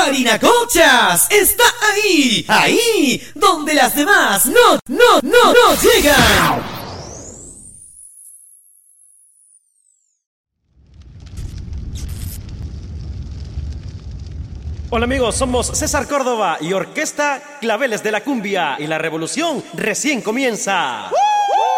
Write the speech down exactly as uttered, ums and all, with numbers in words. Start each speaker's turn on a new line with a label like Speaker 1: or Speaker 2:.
Speaker 1: Barinacochas está ahí, ahí, donde las demás no, no, no, no llegan.
Speaker 2: Hola amigos, somos César Córdoba y Orquesta Claveles de la Cumbia y la revolución recién comienza. ¡Uh!